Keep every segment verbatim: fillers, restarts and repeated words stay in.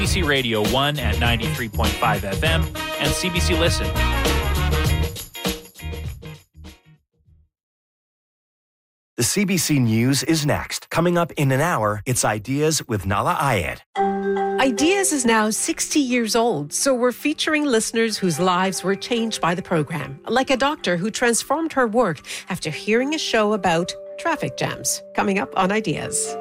C B C Radio one at ninety-three point five F M and C B C Listen. The C B C News is next. Coming up in an hour, it's Ideas with Nala Ayed. Ideas is now sixty years old, so we're featuring listeners whose lives were changed by the program, like a doctor who transformed her work after hearing a show about traffic jams. Coming up on Ideas.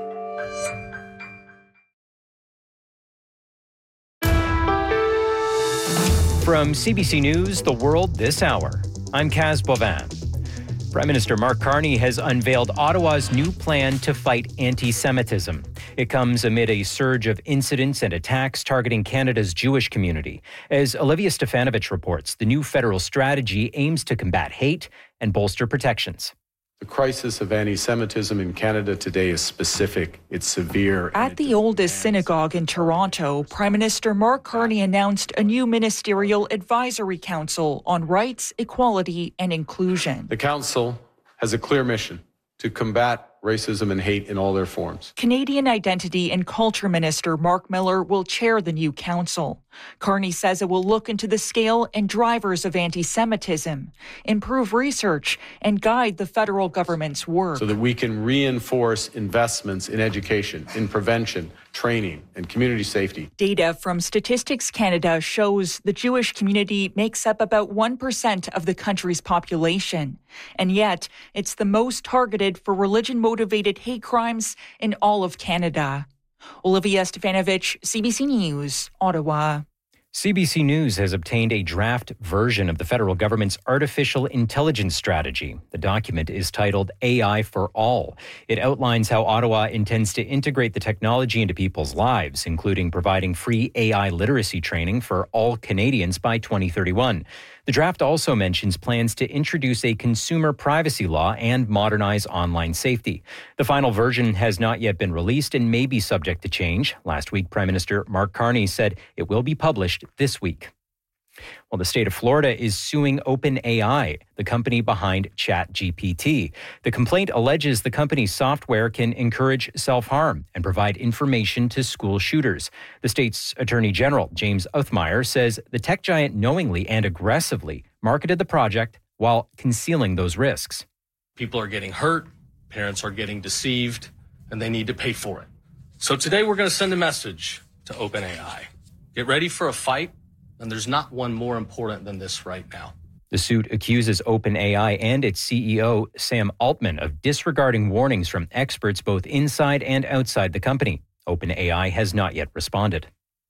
From C B C News, The World This Hour, I'm Kaz Bovin. Prime Minister Mark Carney has unveiled Ottawa's new plan to fight anti-Semitism. It comes amid a surge of incidents and attacks targeting Canada's Jewish community. As Olivia Stefanovich reports, the new federal strategy aims to combat hate and bolster protections. The crisis of anti-Semitism in Canada today is specific. It's severe. At the oldest synagogue in Toronto, Prime Minister Mark Carney announced a new ministerial advisory council on rights, equality, and inclusion. The council has a clear mission to combat racism and hate in all their forms. Canadian Identity and Culture Minister Mark Miller will chair the new council. Carney says it will look into the scale and drivers of anti-Semitism, improve research, and guide the federal government's work. So that we can reinforce investments in education, in prevention, training, and community safety. Data from Statistics Canada shows the Jewish community makes up about one percent of the country's population. And yet, it's the most targeted for religion-motivated hate crimes in all of Canada. Olivia Stefanovich, C B C News, Ottawa. C B C News has obtained a draft version of the federal government's artificial intelligence strategy. The document is titled A I for All. It outlines how Ottawa intends to integrate the technology into people's lives, including providing free A I literacy training for all Canadians by twenty thirty-one. The draft also mentions plans to introduce a consumer privacy law and modernize online safety. The final version has not yet been released and may be subject to change. Last week, Prime Minister Mark Carney said it will be published this week. Well, the state of Florida is suing OpenAI, the company behind ChatGPT. The complaint alleges the company's software can encourage self-harm and provide information to school shooters. The state's Attorney General, James Othmeyer, says the tech giant knowingly and aggressively marketed the project while concealing those risks. People are getting hurt, parents are getting deceived, and they need to pay for it. So today we're going to send a message to OpenAI. Get ready for a fight. And there's not one more important than this right now. The suit accuses OpenAI and its C E O, Sam Altman, of disregarding warnings from experts both inside and outside the company. OpenAI has not yet responded.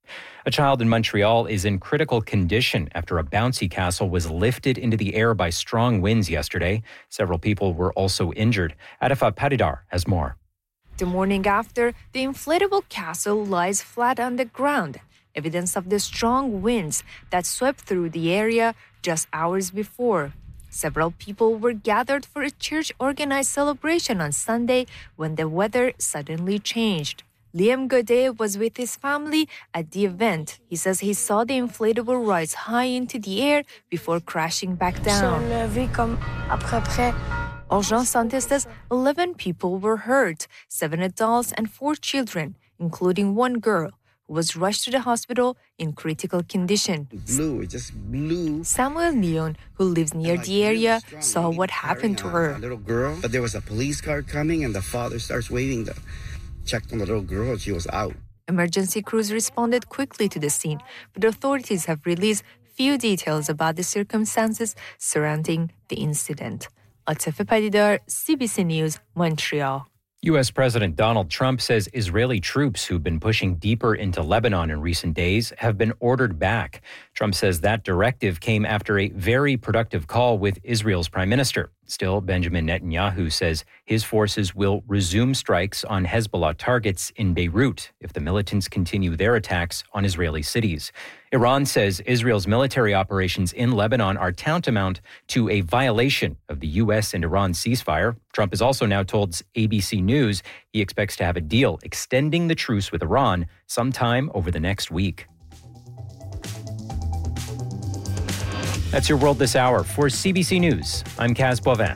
A child in Montreal is in critical condition after a bouncy castle was lifted into the air by strong winds yesterday. Several people were also injured. Adifa Padidar has more. The morning after, the inflatable castle lies flat on the ground, evidence of the strong winds that swept through the area just hours before. Several people were gathered for a church-organized celebration on Sunday when the weather suddenly changed. Liam Godet was with his family at the event. He says he saw the inflatable rise high into the air before crashing back down. Urgence Santé says eleven people were hurt, seven adults and four children, including one girl, was rushed to the hospital in critical condition. It blew, it just blew. Samuel Leon, who lives near like, the area, really saw what happened to her. A little girl, but there was a police car coming, and the father starts waving. The checked on the little girl, she was out. Emergency crews responded quickly to the scene, but authorities have released few details about the circumstances surrounding the incident. Atife Padidar, C B C News, Montreal. U S President Donald Trump says Israeli troops who've been pushing deeper into Lebanon in recent days have been ordered back. Trump says that directive came after a very productive call with Israel's prime minister. Still, Benjamin Netanyahu says his forces will resume strikes on Hezbollah targets in Beirut if the militants continue their attacks on Israeli cities. Iran says Israel's military operations in Lebanon are tantamount to a violation of the U S and Iran ceasefire. Trump has also now told A B C News he expects to have a deal extending the truce with Iran sometime over the next week. That's your World This Hour. For C B C News, I'm Kaz Bovin.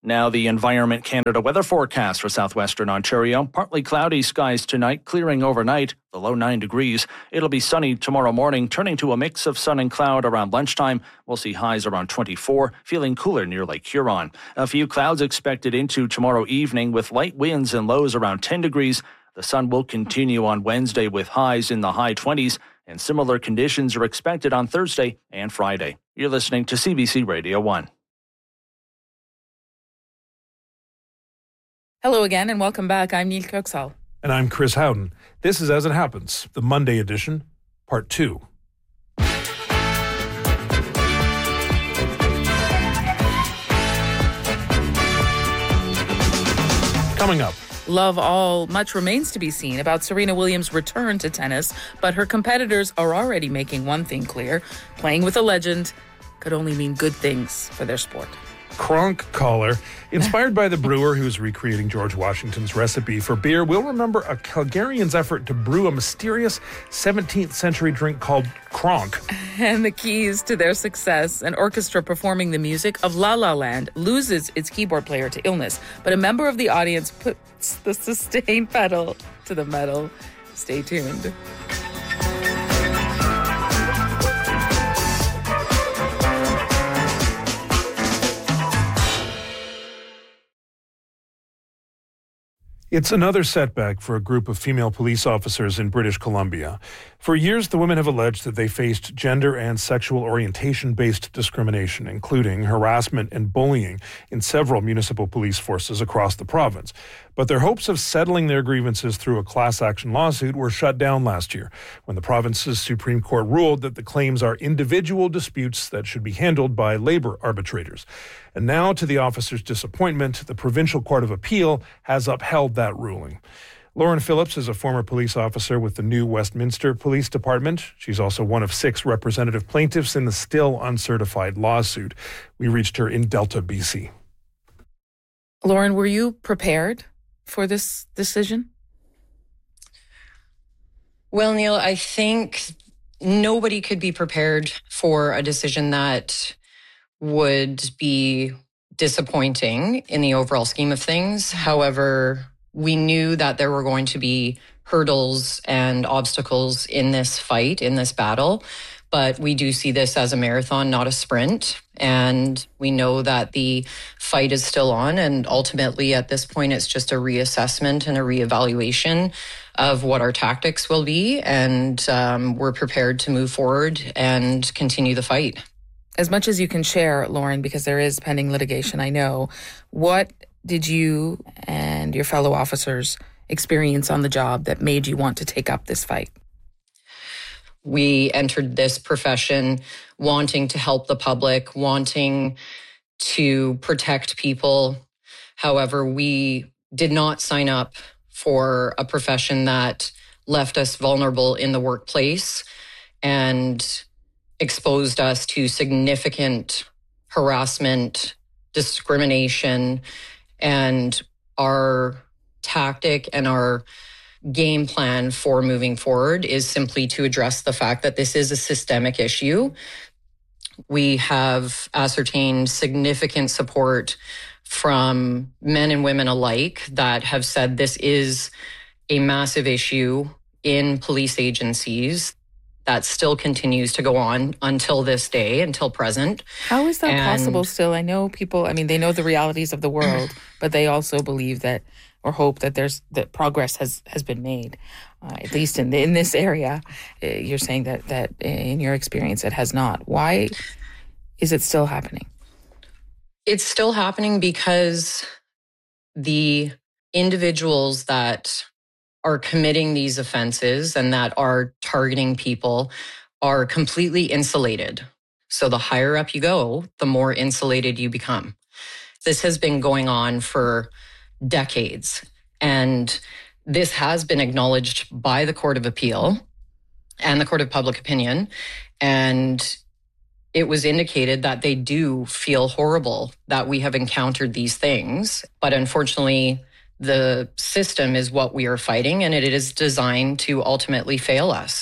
Now the Environment Canada weather forecast for southwestern Ontario. Partly cloudy skies tonight, clearing overnight, the low nine degrees. It'll be sunny tomorrow morning, turning to a mix of sun and cloud around lunchtime. We'll see highs around twenty-four, feeling cooler near Lake Huron. A few clouds expected into tomorrow evening with light winds and lows around ten degrees. The sun will continue on Wednesday with highs in the high twenties, and similar conditions are expected on Thursday and Friday. You're listening to C B C Radio one. Hello again and welcome back. I'm Neil Kirksall. And I'm Chris Howden. This is As It Happens, the Monday edition, part two. Coming up. Love all. Much remains to be seen about Serena Williams' return to tennis, but her competitors are already making one thing clear. Playing with a legend could only mean good things for their sport. Kronk Collar, inspired by the brewer who's recreating George Washington's recipe for beer, we'll remember a Calgarian's effort to brew a mysterious seventeenth century drink called Kronk. And the keys to their success: an orchestra performing the music of La La Land loses its keyboard player to illness, but a member of the audience puts the sustain pedal to the metal. Stay tuned. It's another setback for a group of female police officers in British Columbia. For years, the women have alleged that they faced gender and sexual orientation-based discrimination, including harassment and bullying in several municipal police forces across the province. But their hopes of settling their grievances through a class action lawsuit were shut down last year when the province's Supreme Court ruled that the claims are individual disputes that should be handled by labor arbitrators. And now, to the officers' disappointment, the Provincial Court of Appeal has upheld that ruling. Lauren Phillips is a former police officer with the New Westminster Police Department. She's also one of six representative plaintiffs in the still uncertified lawsuit. We reached her in Delta, B C. Lauren, were you prepared for this decision? Well, Neil, I think nobody could be prepared for a decision that would be disappointing in the overall scheme of things. However, we knew that there were going to be hurdles and obstacles in this fight, in this battle, but we do see this as a marathon, not a sprint. And we know that the fight is still on. And ultimately, at this point, it's just a reassessment and a reevaluation of what our tactics will be. And um, we're prepared to move forward and continue the fight. As much as you can share, Lauren, because there is pending litigation, I know, what did you and your fellow officers experience on the job that made you want to take up this fight? We entered this profession wanting to help the public, wanting to protect people. However, we did not sign up for a profession that left us vulnerable in the workplace and exposed us to significant harassment, discrimination, and our tactic and our game plan for moving forward is simply to address the fact that this is a systemic issue. We have ascertained significant support from men and women alike that have said this is a massive issue in police agencies. That still continues to go on until this day, until present. How is that and possible still? I know people, I mean, they know the realities of the world, but they also believe that or hope that there's that progress has, has been made, uh, at least in in this area. Uh, you're saying that, that in your experience it has not. Why is it still happening? It's still happening because the individuals that are committing these offenses and that are targeting people are completely insulated. So the higher up you go, the more insulated you become. This has been going on for decades, and this has been acknowledged by the Court of Appeal and the Court of Public Opinion, and it was indicated that they do feel horrible that we have encountered these things, but unfortunately, the system is what we are fighting, and it is designed to ultimately fail us.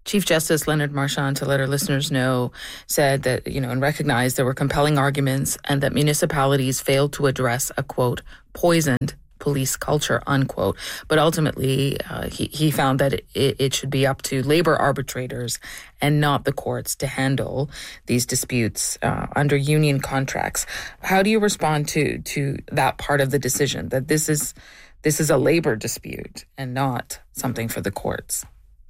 Chief Justice Leonard Marchand, to let our listeners know, said that, you know, and recognized there were compelling arguments and that municipalities failed to address a, quote, poisoned police culture, unquote. But ultimately, uh, he, he found that it, it should be up to labor arbitrators and not the courts to handle these disputes uh, under union contracts. How do you respond to to that part of the decision, that this is this is a labor dispute and not something for the courts?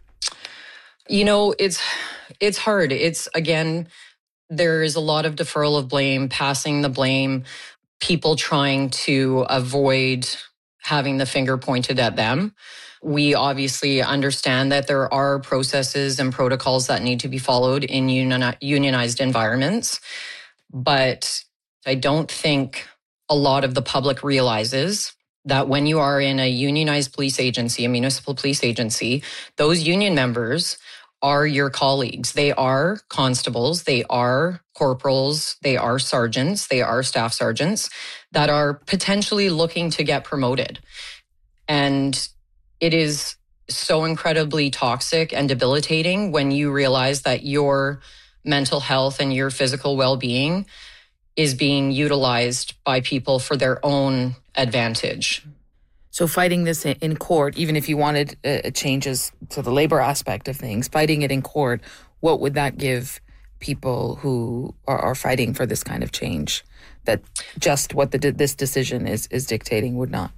You know, it's it's hard. It's, again, there is a lot of deferral of blame, passing the blame, people trying to avoid having the finger pointed at them. We obviously understand that there are processes and protocols that need to be followed in union, unionized environments, but I don't think a lot of the public realizes that when you are in a unionized police agency, a municipal police agency, those union members are your colleagues. They are constables, they are corporals, they are sergeants, they are staff sergeants that are potentially looking to get promoted. And it is so incredibly toxic and debilitating when you realize that your mental health and your physical well-being is being utilized by people for their own advantage. So fighting this in court, even if you wanted uh, changes to the labor aspect of things, fighting it in court, what would that give people who are, are fighting for this kind of change, that just what the, this decision is, is dictating would not?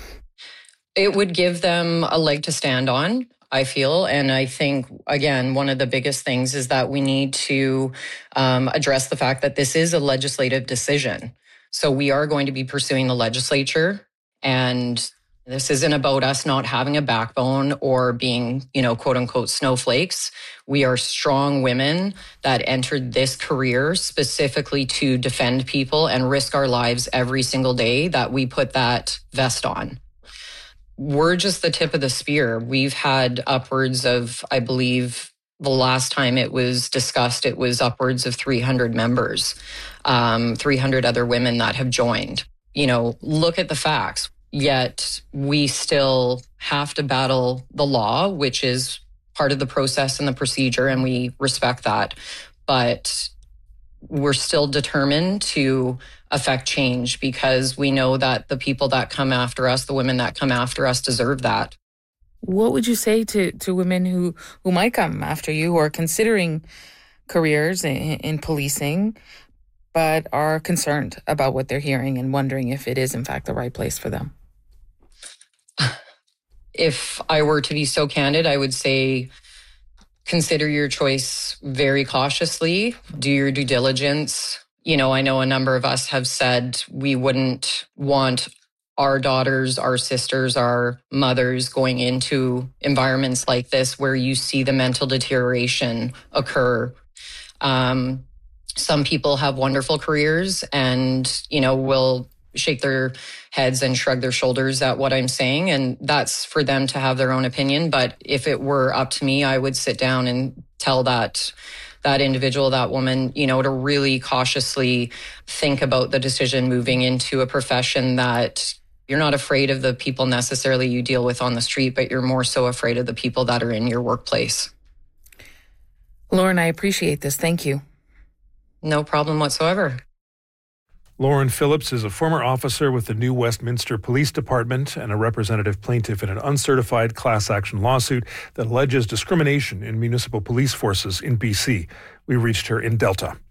It would give them a leg to stand on, I feel. And I think, again, one of the biggest things is that we need to um, address the fact that this is a legislative decision. So we are going to be pursuing the legislature, and this isn't about us not having a backbone or being, you know, quote unquote snowflakes. We are strong women that entered this career specifically to defend people and risk our lives every single day that we put that vest on. We're just the tip of the spear. We've had upwards of, I believe, the last time it was discussed, it was upwards of three hundred members, um, three hundred other women that have joined. You know, look at the facts. Yet we still have to battle the law, which is part of the process and the procedure, and we respect that. But we're still determined to affect change because we know that the people that come after us, the women that come after us, deserve that. What would you say to, to women who, who might come after you, who are considering careers in, in policing, but are concerned about what they're hearing and wondering if it is, in fact, the right place for them? If I were to be so candid, I would say consider your choice very cautiously. Do your due diligence. You know, I know a number of us have said we wouldn't want our daughters, our sisters, our mothers going into environments like this where you see the mental deterioration occur. Um, some people have wonderful careers and, you know, will shake their heads and shrug their shoulders at what I'm saying. And that's for them to have their own opinion. But if it were up to me, I would sit down and tell that that individual, that woman, you know, to really cautiously think about the decision moving into a profession that you're not afraid of the people necessarily you deal with on the street, but you're more so afraid of the people that are in your workplace. Lauren, I appreciate this. Thank you. No problem whatsoever. Lauren Phillips is a former officer with the New Westminster Police Department and a representative plaintiff in an uncertified class action lawsuit that alleges discrimination in municipal police forces in B C. We reached her in Delta.